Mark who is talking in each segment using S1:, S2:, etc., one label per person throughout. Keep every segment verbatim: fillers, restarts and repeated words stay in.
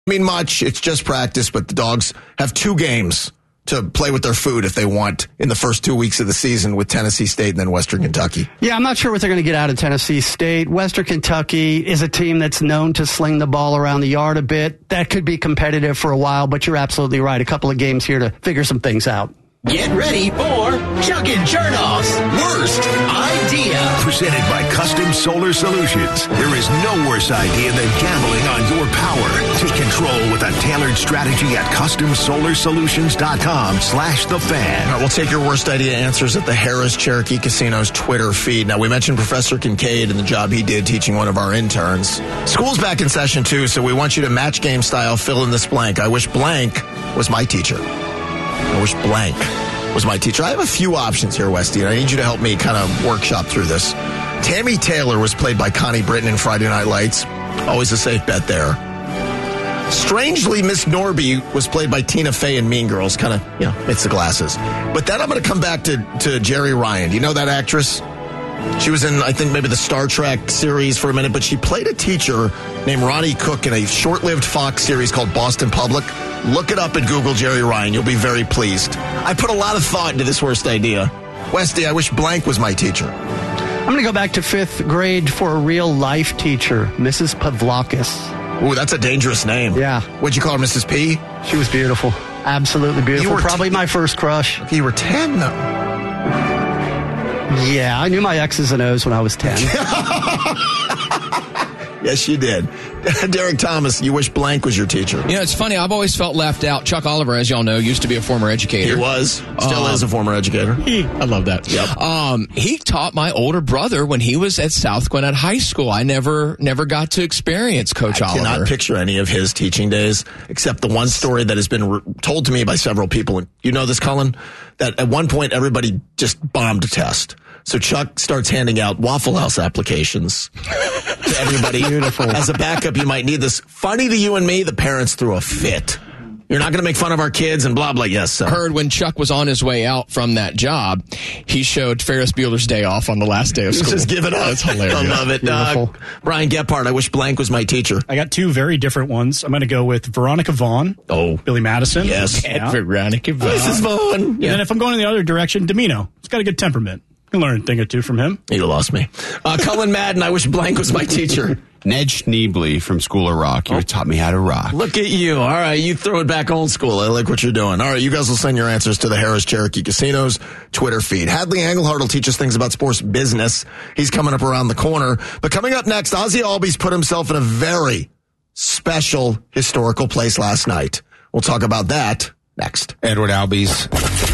S1: mean much. It's just practice, but the dogs have two games to play with their food if they want in the first two weeks of the season with Tennessee State and then Western Kentucky.
S2: Yeah, I'm not sure what they're going to get out of Tennessee State. Western Kentucky is a team that's known to sling the ball around the yard a bit. That could be competitive for a while, but you're absolutely right. A couple of games here to figure some things out.
S3: Get ready for Chuck and Chernoff's Worst Idea.
S4: Presented by Custom Solar Solutions. There is no worse idea than gambling on your power. Take control with a tailored strategy at custom solar solutions dot com slash the fan.
S1: All right, we'll take your worst idea answers at the Harris Cherokee Casino's Twitter feed. Now, we mentioned Professor Kincaid and the job he did teaching one of our interns. School's back in session, too, so we want you to match game style fill in this blank. I wish blank was my teacher. I wish blank was my teacher. I have a few options here, Westy, and I need you to help me kind of workshop through this. Tammy Taylor was played by Connie Britton in Friday Night Lights. Always a safe bet there. Strangely, Miss Norby was played by Tina Fey in Mean Girls. Kind of, you know, it's the glasses. But then I'm going to come back to, to Jerry Ryan. Do you know that actress? She was in, I think, maybe the Star Trek series for a minute, but she played a teacher named Ronnie Cook in a short-lived Fox series called Boston Public. Look it up and Google Jerry Ryan. You'll be very pleased. I put a lot of thought into this worst idea. Westy, I wish blank was my teacher.
S2: I'm going to go back to fifth grade for a real-life teacher, Missus Pavlakis.
S1: Ooh, that's a dangerous name.
S2: Yeah.
S1: What'd you call her, Missus P?
S2: She was beautiful. Absolutely beautiful. Probably
S1: t-
S2: my first crush.
S1: You were ten, though.
S2: Yeah, I knew my X's and O's when I was ten.
S1: Yes, you did. Derek Thomas, you wish blank was your teacher.
S5: You know, it's funny. I've always felt left out. Chuck Oliver, as y'all know, used to be a former educator.
S1: He was. Still
S5: um,
S1: is a former educator.
S5: He, I love that.
S1: Yep.
S5: Um, he taught my older brother when he was at South Gwinnett High School. I never never got to experience Coach
S1: I
S5: Oliver.
S1: I cannot picture any of his teaching days, except the one story that has been re- told to me by several people. And you know this, Cullen? That at one point, everybody just bombed a test. So Chuck starts handing out Waffle House applications to everybody.
S2: Beautiful.
S1: As a backup, you might need this. Funny to you and me, the parents threw a fit. You're not going to make fun of our kids and blah, blah. Yes, sir.
S5: Heard when Chuck was on his way out from that job, he showed Ferris Bueller's Day Off on the last day of school.
S1: Just give it up.
S5: That's hilarious.
S1: I love it. Uh, Brian Gephardt, I wish blank was my teacher.
S6: I got two very different ones. I'm going to go with Veronica Vaughn.
S1: Oh.
S6: Billy Madison.
S1: Yes.
S6: Yeah.
S5: Veronica Vaughn.
S1: Missus Vaughn.
S6: Yeah. And if I'm going in the other direction, Domino. He's got a good temperament. You can learn a thing or two from him.
S1: You lost me. Uh, Cullen Madden, I wish blank was my teacher.
S7: Ned Schneebly from School of Rock. You oh. taught me how to rock.
S1: Look at you. All right, you throw it back old school. I like what you're doing. All right, you guys will send your answers to the Harris Cherokee Casino's Twitter feed. Hadley Engelhardt will teach us things about sports business. He's coming up around the corner. But coming up next, Ozzie Albies put himself in a very special historical place last night. We'll talk about that next.
S7: Edward Albies.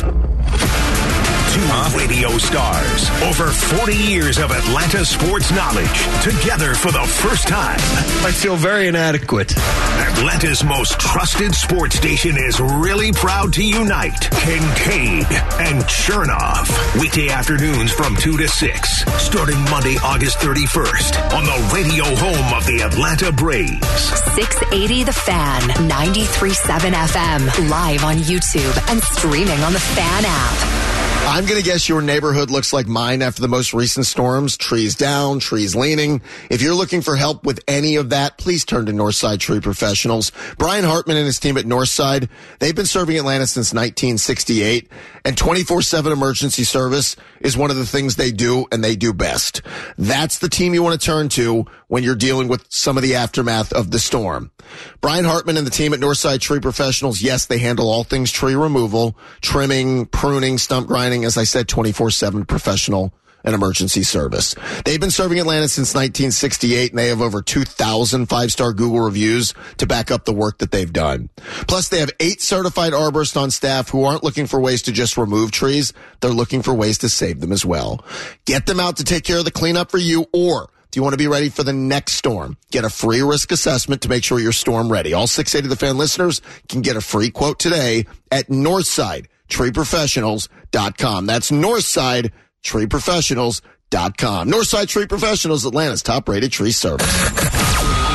S4: Two radio stars, over forty years of Atlanta sports knowledge, together for the first time.
S1: I feel very inadequate.
S4: Atlanta's most trusted sports station is really proud to unite Kincaid and Chernoff. Weekday afternoons from two to six, starting Monday, August thirty-first, on the radio home of the Atlanta Braves.
S8: six eighty The Fan, ninety-three point seven F M, live on YouTube and streaming on the Fan app.
S1: I'm going to guess your neighborhood looks like mine after the most recent storms. Trees down, trees leaning. If you're looking for help with any of that, please turn to Northside Tree Professionals. Brian Hartman and his team at Northside, they've been serving Atlanta since nineteen sixty-eight, and twenty-four seven emergency service is one of the things they do, and they do best. That's the team you want to turn to when you're dealing with some of the aftermath of the storm. Brian Hartman and the team at Northside Tree Professionals, yes, they handle all things tree removal, trimming, pruning, stump grinding, as I said, twenty-four seven professional and emergency service. They've been serving Atlanta since nineteen sixty-eight, and they have over two thousand five-star Google reviews to back up the work that they've done. Plus, they have eight certified arborists on staff who aren't looking for ways to just remove trees. They're looking for ways to save them as well. Get them out to take care of the cleanup for you, or do you want to be ready for the next storm? Get a free risk assessment to make sure you're storm ready. All six eighty The Fan listeners can get a free quote today at Northside Tree Professionals dot com. That's Northside Tree Professionals dot com. Northside Tree Professionals, Atlanta's top-rated tree service.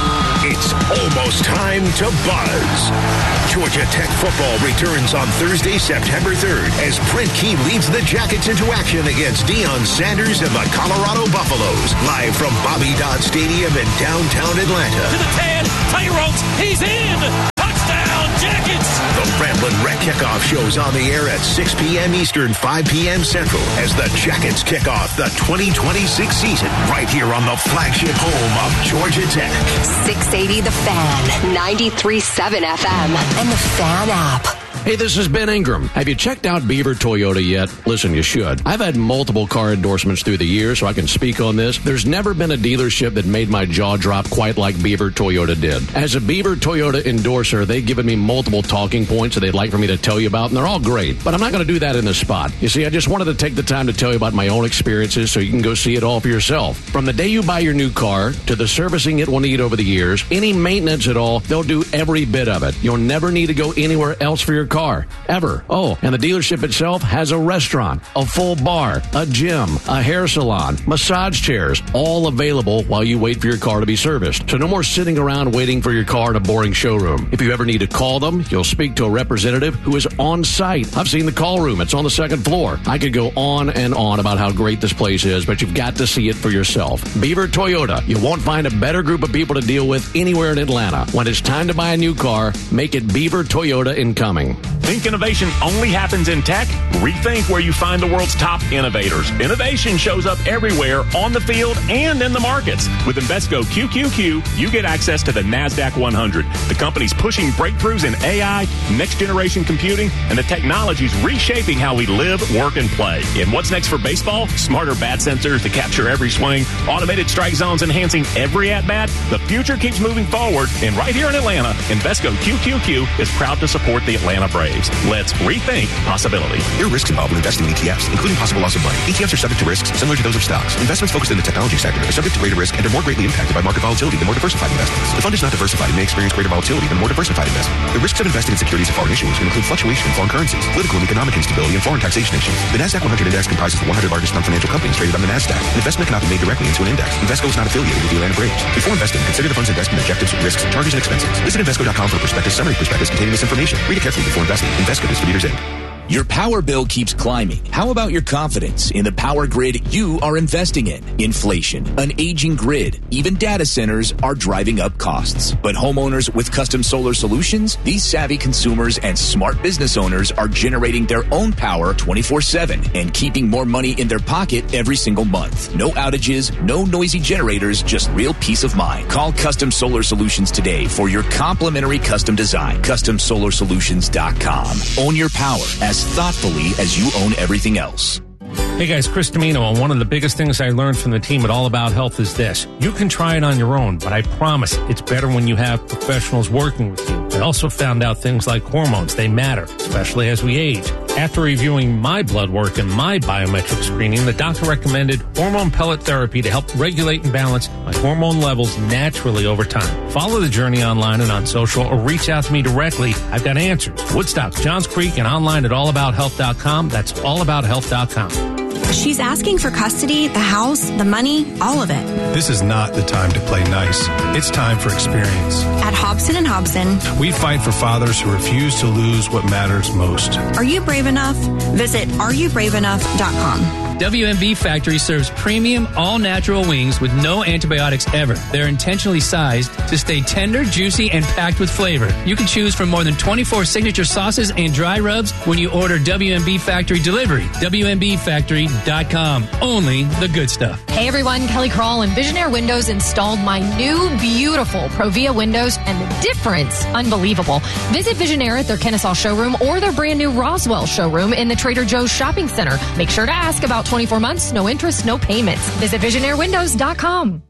S4: It's almost time to buzz. Georgia Tech football returns on Thursday, September third, as Brent Key leads the Jackets into action against Deion Sanders and the Colorado Buffaloes. Live from Bobby Dodd Stadium in downtown Atlanta.
S9: To the ten, Tyrone, he's in! Touchdown, Jackets!
S4: The Ramblin' Wreck kickoff show's on the air at six p.m. Eastern, five p.m. Central, as the Jackets kick off the twenty twenty-six season right here on the flagship home of Georgia Tech.
S8: six eighty The Fan, ninety-three point seven F M, and the Fan app.
S10: Hey, this is Ben Ingram. Have you checked out Beaver Toyota yet? Listen, you should. I've had multiple car endorsements through the years, so I can speak on this. There's never been a dealership that made my jaw drop quite like Beaver Toyota did. As a Beaver Toyota endorser, they've given me multiple talking points that they'd like for me to tell you about, and they're all great. But I'm not going to do that in this spot. You see, I just wanted to take the time to tell you about my own experiences so you can go see it all for yourself. From the day you buy your new car to the servicing it will need over the years, any maintenance at all, they'll do every bit of it. You'll never need to go anywhere else for your car. Ever. Oh, and the dealership itself has a restaurant, a full bar, a gym, a hair salon, massage chairs, all available while you wait for your car to be serviced. So no more sitting around waiting for your car in a boring showroom. If you ever need to call them, you'll speak to a representative who is on site. I've seen the call room. It's on the second floor. I could go on and on about how great this place is, but you've got to see it for yourself. Beaver Toyota. You won't find a better group of people to deal with anywhere in Atlanta. When it's time to buy a new car, make it Beaver Toyota in Cumming.
S11: Think innovation only happens in tech? Rethink where you find the world's top innovators. Innovation shows up everywhere, on the field and in the markets. With Invesco Q Q Q, you get access to the NASDAQ one hundred. The company's pushing breakthroughs in A I, next-generation computing, and the technology's reshaping how we live, work, and play. And what's next for baseball? Smarter bat sensors to capture every swing, automated strike zones enhancing every at-bat. The future keeps moving forward, and right here in Atlanta, Invesco Q Q Q is proud to support the Atlanta Braves. Let's rethink possibility.
S12: There are risks involved in investing in E T Fs, including possible loss of money. E T Fs are subject to risks similar to those of stocks. Investments focused in the technology sector are subject to greater risk and are more greatly impacted by market volatility than more diversified investments. The fund is not diversified and may experience greater volatility than more diversified investment. The risks of investing in securities of foreign issuers can include fluctuation in foreign currencies, political and economic instability, and foreign taxation issues. The NASDAQ one hundred index comprises the one hundred largest non-financial companies traded on the NASDAQ. An investment cannot be made directly into an index. Invesco is not affiliated with the Atlanta Braves. Before investing, consider the fund's investment objectives, risks, charges, and expenses. Visit Invesco dot com for a prospectus summary prospectus containing this information. Read it carefully before investing. Invesco Distributors Incorporated.
S3: Your power bill keeps climbing. How about your confidence in the power grid you are investing in? Inflation, an aging grid, even data centers are driving up costs. But homeowners with custom solar solutions, these savvy consumers and smart business owners are generating their own power twenty-four seven and keeping more money in their pocket every single month. No outages, no noisy generators, just real peace of mind. Call Custom Solar Solutions today for your complimentary custom design. custom solar solutions dot com. Own your power as thoughtfully as you own everything else.
S13: Hey guys, Chris Domino, and one of the biggest things I learned from the team at All About Health is this. You can try it on your own, but I promise it's better when you have professionals working with you. I also found out things like hormones, they matter, especially as we age. After reviewing my blood work and my biometric screening, the doctor recommended hormone pellet therapy to help regulate and balance my hormone levels naturally over time. Follow the journey online and on social, or reach out to me directly. I've got answers. Woodstock, Johns Creek, and online at all about health dot com. That's all about health dot com.
S14: She's asking for custody, the house, the money, all of it.
S15: This is not the time to play nice. It's time for experience.
S14: At Hobson and Hobson,
S15: we fight for fathers who refuse to lose what matters most.
S14: Are you brave enough? Visit are you brave enough dot com.
S16: W M B Factory serves premium, all-natural wings with no antibiotics ever. They're intentionally sized to stay tender, juicy, and packed with flavor. You can choose from more than twenty-four signature sauces and dry rubs when you order W M B Factory delivery. W M B Factory dot com. Only the good stuff.
S17: Hey everyone, Kelly Kroll and Visionaire Windows installed my new beautiful Provia windows, and the difference, unbelievable. Visit Visionaire at their Kennesaw showroom or their brand new Roswell showroom in the Trader Joe's shopping center. Make sure to ask about twenty-four months, no interest, no payments. Visit Visionaire Windows dot com.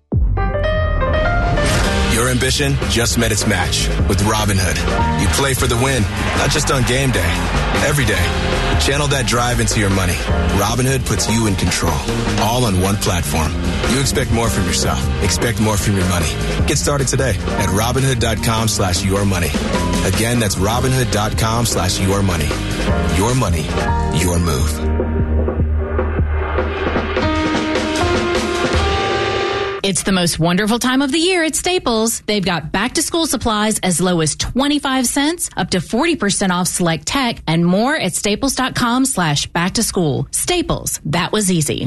S18: Your ambition just met its match with Robinhood. You play for the win, not just on game day, every day. Channel that drive into your money. Robinhood puts you in control, all on one platform. You expect more from yourself. Expect more from your money. Get started today at Robinhood dot com slash your money. Again, that's Robinhood dot com slash your money. Your money, your move.
S19: It's the most wonderful time of the year at Staples. They've got back-to-school supplies as low as twenty-five cents, up to forty percent off select tech, and more at staples.com slash back-to-school. Staples, that was easy.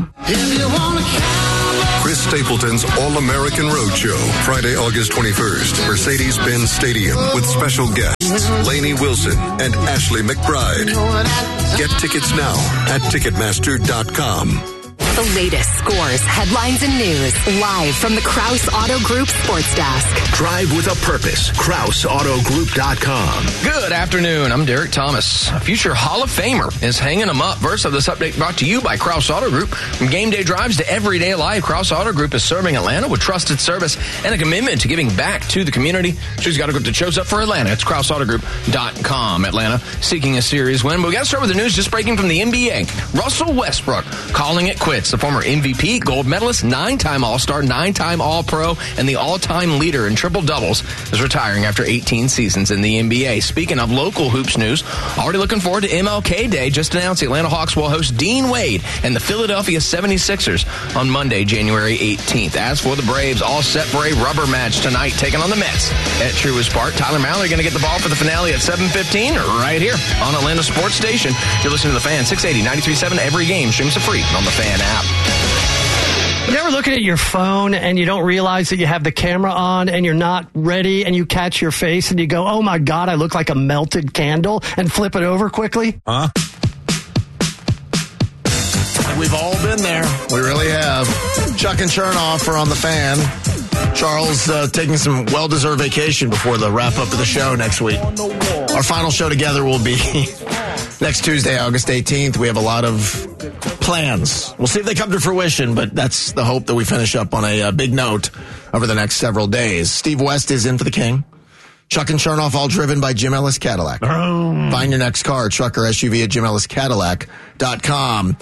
S20: Chris Stapleton's All-American Roadshow, Friday, August twenty-first, Mercedes-Benz Stadium, with special guests Lainey Wilson and Ashley McBride. Get tickets now at Ticketmaster dot com.
S8: The latest scores, headlines, and news live from the Krause Auto Group Sports Desk.
S4: Drive with a purpose. Krause Auto Group dot com.
S5: Good afternoon. I'm Derek Thomas. A future Hall of Famer is hanging them up. First of this update brought to you by Krause Auto Group. From game day drives to everyday life, Krause Auto Group is serving Atlanta with trusted service and a commitment to giving back to the community. She's got a group that shows up for Atlanta. It's Krause Auto Group dot com. Atlanta seeking a series win. But we got to start with the news just breaking from the N B A. Russell Westbrook calling it quits. The former M V P, gold medalist, nine-time All-Star, nine-time All-Pro, and the all-time leader in triple-doubles is retiring after eighteen seasons in the N B A. Speaking of local hoops news, already looking forward to M L K Day. Just announced the Atlanta Hawks will host Dean Wade and the Philadelphia seventy-sixers on Monday, January eighteenth. As for the Braves, all set for a rubber match tonight, taking on the Mets at Truist Park. Tyler Mallory going to get the ball for the finale at seven fifteen right here on Atlanta Sports Station. You're listening to The Fan, six eighty, ninety-three point seven every game. Streams for free on the Fan app.
S2: You're ever looking at your phone and you don't realize that you have the camera on and you're not ready and you catch your face and you go, oh my God, I look like a melted candle, and flip it over quickly?
S1: Huh? We've all been there. We really have. Chuck and Chernoff are on the Fan. Charles uh, taking some well-deserved vacation before the wrap-up of the show next week. Our final show together will be next Tuesday, August eighteenth. We have a lot of plans. We'll see if they come to fruition, but that's the hope that we finish up on a, a big note over the next several days. Steve West is in for the King. Chuck and Chernoff, all driven by Jim Ellis Cadillac. Oh. Find your next car, truck or S U V at Jim Ellis Cadillac dot com.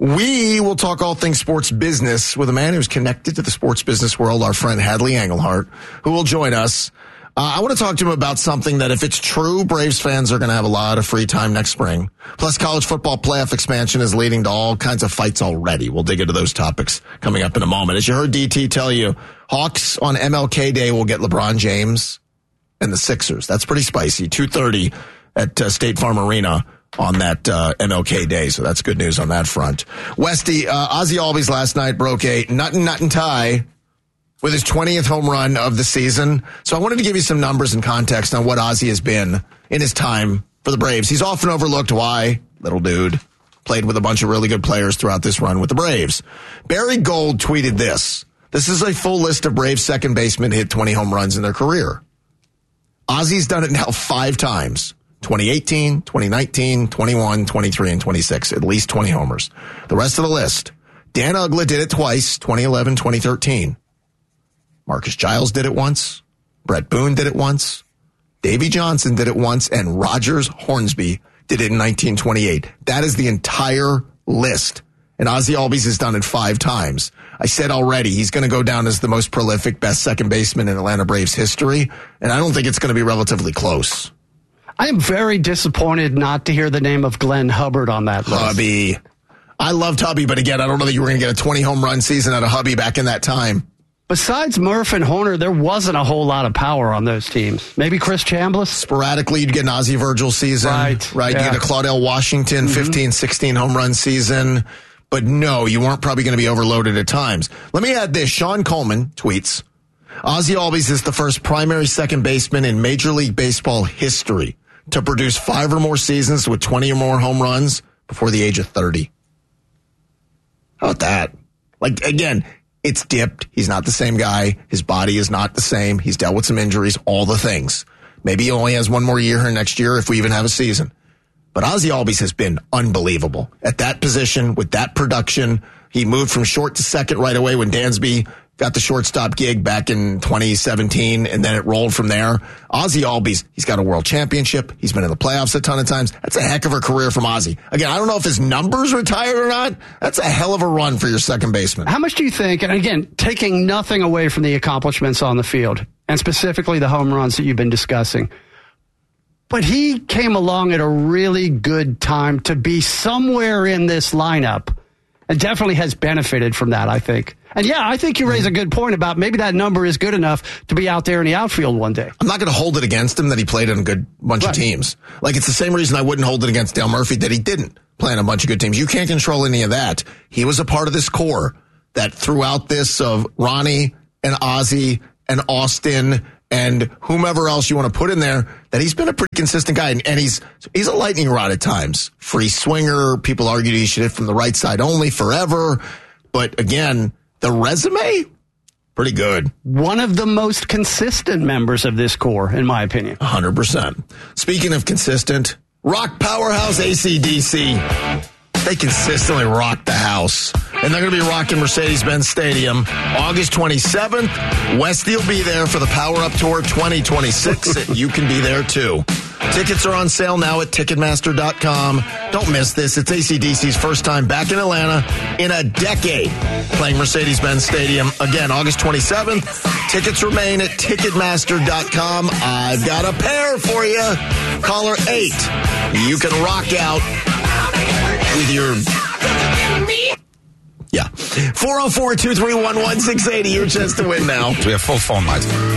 S1: We will talk all things sports business with a man who's connected to the sports business world, our friend Hadley Engelhart, who will join us. Uh, I want to talk to him about something that, if it's true, Braves fans are going to have a lot of free time next spring. Plus, college football playoff expansion is leading to all kinds of fights already. We'll dig into those topics coming up in a moment. As you heard D T tell you, Hawks on M L K Day will get LeBron James and the Sixers. That's pretty spicy. two thirty at uh, State Farm Arena on that uh, M L K Day. So that's good news on that front. Westy, uh, Ozzie Albies last night broke a nuttin' nuttin' tie with his twentieth home run of the season. So I wanted to give you some numbers and context on what Ozzie has been in his time for the Braves. He's often overlooked. Why? Little dude. Played with a bunch of really good players throughout this run with the Braves. Barry Gold tweeted this. This is a full list of Braves second basemen hit twenty home runs in their career. Ozzie's done it now five times. twenty eighteen, twenty nineteen, twenty-one, twenty-three, and twenty-six. At least twenty homers. The rest of the list. Dan Uggla did it twice, twenty eleven, twenty thirteen. Marcus Giles did it once. Brett Boone did it once. Davey Johnson did it once. And Rogers Hornsby did it in nineteen twenty-eight. That is the entire list. And Ozzie Albies has done it five times. I said already, he's going to go down as the most prolific, best second baseman in Atlanta Braves history. And I don't think it's going to be relatively close.
S2: I am very disappointed not to hear the name of Glenn Hubbard on that list.
S1: Hubby. I loved Hubby, but again, I don't know that you were going to get a twenty home run season out of Hubby back in that time.
S2: Besides Murph and Horner, there wasn't a whole lot of power on those teams. Maybe Chris Chambliss?
S1: Sporadically, you'd get an Ozzie Virgil season. Right. Right. Yeah. You get a Claudell Washington mm-hmm. fifteen, sixteen home run season. But no, you weren't probably going to be overloaded at times. Let me add this. Sean Coleman tweets, Ozzie Albies is the first primary second baseman in Major League Baseball history to produce five or more seasons with twenty or more home runs before the age of thirty. How about that? Like, again, it's dipped. He's not the same guy. His body is not the same. He's dealt with some injuries, all the things. Maybe he only has one more year here next year if we even have a season. But Ozzie Albies has been unbelievable at that position with that production. He moved from short to second right away when Dansby got the shortstop gig back in twenty seventeen, and then it rolled from there. Ozzie Albies, he's got a world championship. He's been in the playoffs a ton of times. That's a heck of a career from Ozzie. Again, I don't know if his numbers retired or not. That's a hell of a run for your second baseman.
S2: How much do you think, and again, taking nothing away from the accomplishments on the field, and specifically the home runs that you've been discussing, but he came along at a really good time to be somewhere in this lineup and definitely has benefited from that, I think. And yeah, I think you raise a good point about maybe that number is good enough to be out there in the outfield one day.
S1: I'm not going to hold it against him that he played on a good bunch right. of teams. Like, it's the same reason I wouldn't hold it against Dale Murphy that he didn't play on a bunch of good teams. You can't control any of that. He was a part of this core that throughout this of Ronnie and Ozzie and Austin and whomever else you want to put in there, that he's been a pretty consistent guy. And, and he's he's a lightning rod at times. Free swinger. People argue he should hit from the right side only forever. But again, the resume, pretty good.
S2: One of the most consistent members of this core, in my opinion.
S1: one hundred percent. Speaking of consistent, rock powerhouse A C D C. They consistently rock the house. And they're going to be rocking Mercedes-Benz Stadium August twenty-seventh. Westy will be there for the Power Up Tour twenty twenty-six. You can be there, too. Tickets are on sale now at Ticketmaster dot com. Don't miss this. It's A C D C's first time back in Atlanta in a decade playing Mercedes-Benz Stadium. Again, August twenty-seventh. Tickets remain at Ticketmaster dot com. I've got a pair for you. Caller eight. You can rock out with your... Yeah. four oh four, two three one, one six eight zero. Your chance to win now.
S21: We have full phone lines.